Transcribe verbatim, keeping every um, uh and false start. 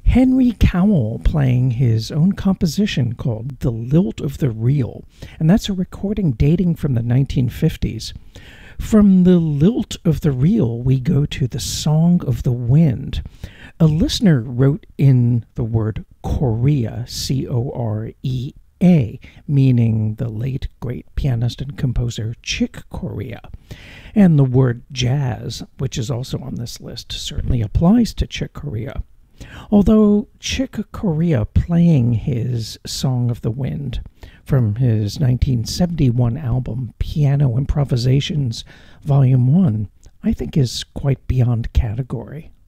Henry Cowell playing his own composition called The Lilt of the Reel, and that's a recording dating from the nineteen fifties. From The Lilt of the Reel, we go to The Song of the Wind. A listener wrote in the word Corea, C O R E A, meaning the late great pianist and composer Chick Corea. And the word jazz, which is also on this list, certainly applies to Chick Corea. Although Chick Corea playing his Song of the Wind from his nineteen seventy-one album Piano Improvisations Volume one, I think is quite beyond category.